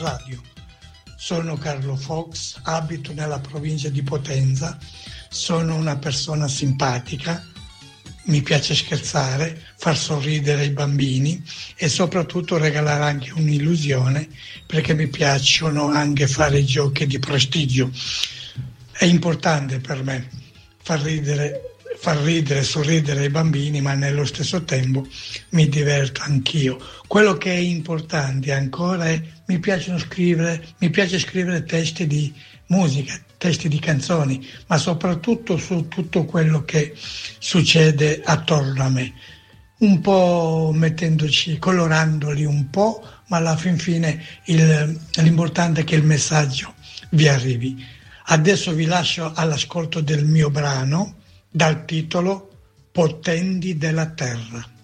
radio. Sono Carlo Fox, abito nella provincia di Potenza, sono una persona simpatica, mi piace scherzare, far sorridere i bambini e soprattutto regalare anche un'illusione, perché mi piacciono anche fare giochi di prestigio. È importante per me far ridere, sorridere i bambini, ma nello stesso tempo mi diverto anch'io. Quello che è importante ancora è mi piace scrivere testi di musica, testi di canzoni, ma soprattutto su tutto quello che succede attorno a me, un po' colorandoli un po', ma alla fin fine l'importante è che il messaggio vi arrivi. Adesso vi lascio all'ascolto del mio brano dal titolo Potendi della Terra.